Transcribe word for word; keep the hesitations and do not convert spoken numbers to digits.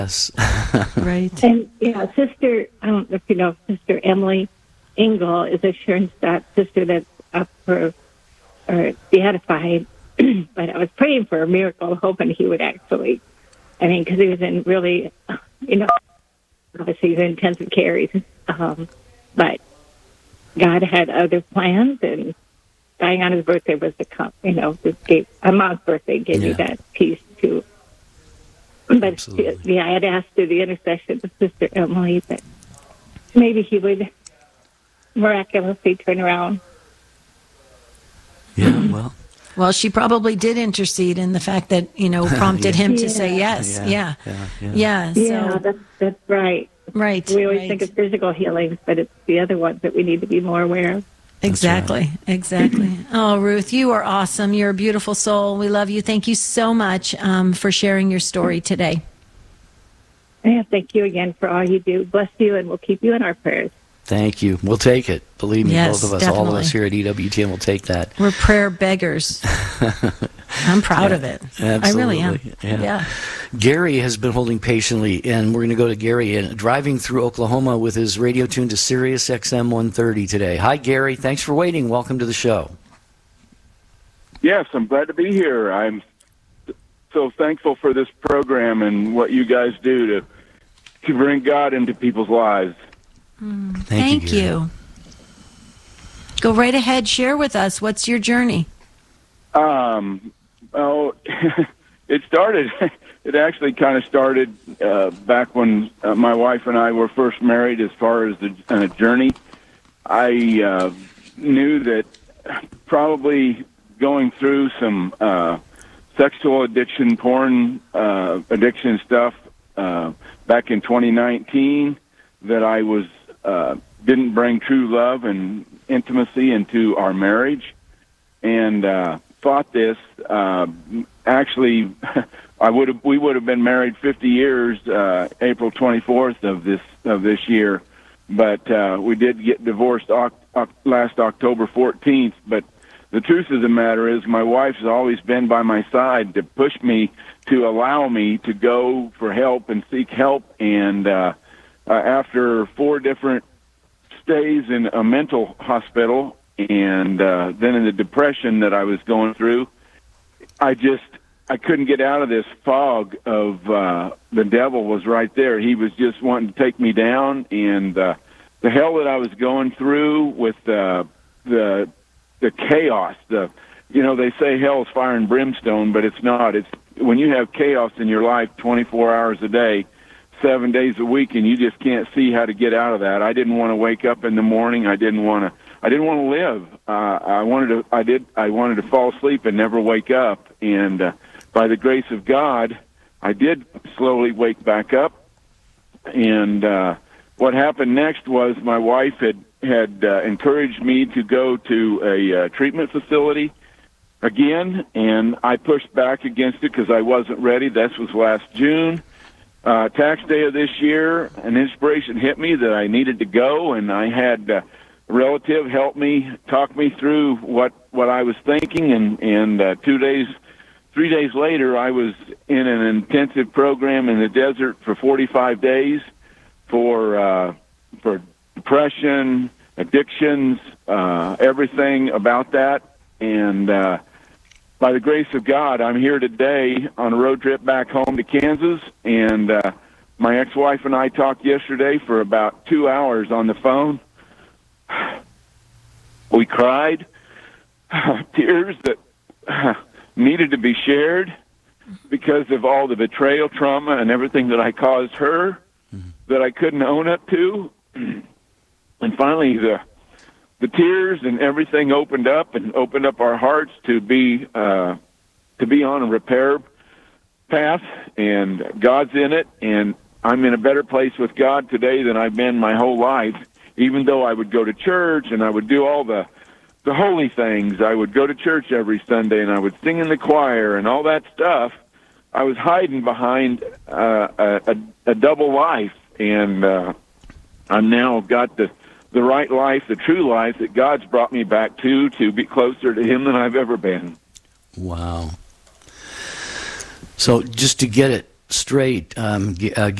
Yes. Right. And, yeah, Sister, I don't know if you know, Sister Emily Engel is a Schoenstatt sister that's up for, or beatified. But I was praying for a miracle, hoping he would actually, I mean, because he was in really, you know, obviously he's in intensive care. Um, but God had other plans, and dying on his birthday was the, com- you know, just gave, on mom's birthday gave Yeah. you that peace too. But Absolutely. yeah, I had asked through the intercession of Sister Emily that maybe he would miraculously turn around. Yeah, well. Well, she probably did intercede in the fact that, you know, prompted Yeah. him to Yeah. say yes. Yeah, Yeah. yeah, yeah. Yeah. Yeah, So, that's, that's right. right. We always right. think of physical healings, but it's the other ones that we need to be more aware of. Exactly. Exactly. Oh, Ruth, you are awesome. You're a beautiful soul. We love you. Thank you so much um, for sharing your story today. Yeah, thank you again for all you do. Bless you, and we'll keep you in our prayers. Thank you. We'll take it. Believe me, Yes, both of us, all of definitely. us here at E W T N will take that. We're prayer beggars. I'm proud Yeah, of it. absolutely. I really am. Yeah. Yeah. Gary has been holding patiently, and we're going to go to Gary and driving through Oklahoma with his radio tuned to Sirius X M one thirty today. Hi, Gary. Thanks for waiting. Welcome to the show. Yes, I'm glad to be here. I'm so thankful for this program and what you guys do to to bring God into people's lives. Mm, Thank thank you, Gary. you. Go right ahead. Share with us. What's your journey? Um, oh, it started. It actually kind of started uh, back when uh, my wife and I were first married. As far as the uh, journey, I uh, knew that probably going through some uh, sexual addiction, porn uh, addiction stuff uh, back in twenty nineteen, that I was uh, didn't bring true love and intimacy into our marriage, and uh, thought this uh, actually. I would have, we would have been married fifty years, uh, April twenty-fourth of this of this year, but uh, we did get divorced oct- oct- last October fourteenth. But the truth of the matter is, my wife has always been by my side to push me, to allow me to go for help and seek help. And uh, uh, after four different stays in a mental hospital, and uh, then in the depression that I was going through, I just I couldn't get out of this fog of uh, the devil was right there. He was just wanting to take me down, and uh, the hell that I was going through with uh, the the chaos. The you know they say hell is fire and brimstone, but it's not. It's when you have chaos in your life twenty-four hours a day, seven days a week, and you just can't see how to get out of that. I didn't want to wake up in the morning. I didn't want to. I didn't want to live. Uh, I wanted to. I did. I wanted to fall asleep and never wake up. And uh, by the grace of God, I did slowly wake back up. And uh, what happened next was my wife had had uh, encouraged me to go to a uh, treatment facility again, and I pushed back against it because I wasn't ready. This was last June. Uh, tax day of this year, an inspiration hit me that I needed to go, and I had uh, a relative help me, talk me through what, what I was thinking, and, and uh, two days, three days later, I was in an intensive program in the desert for forty-five days for uh, for depression, addictions, uh, everything about that, and uh, by the grace of God, I'm here today on a road trip back home to Kansas, and uh, my ex-wife and I talked yesterday for about two hours on the phone. We cried, tears that needed to be shared because of all the betrayal, trauma, and everything that I caused her that I couldn't own up to. And finally, the the tears and everything opened up and opened up our hearts to be uh, to be on a repair path, and God's in it, and I'm in a better place with God today than I've been my whole life. Even though I would go to church and I would do all the the holy things, I would go to church every Sunday and I would sing in the choir and all that stuff, I was hiding behind uh, a, a, a double life, and uh, I'm now got the the right life, the true life that God's brought me back to, to be closer to Him than I've ever been. Wow. So just to get it straight, um, G- uh,